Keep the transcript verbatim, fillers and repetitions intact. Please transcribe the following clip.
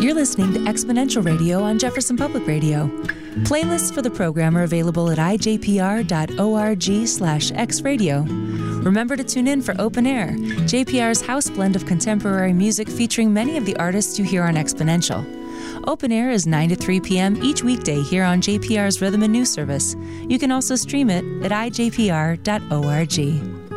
You're listening to Exponential Radio on Jefferson Public Radio. Playlists for the program are available at ijpr.org slash xradio. Remember to tune in for Open Air, J P R's house blend of contemporary music featuring many of the artists you hear on Exponential. Open Air is nine to three p.m. each weekday here on J P R's Rhythm and News Service. You can also stream it at i j p r dot org.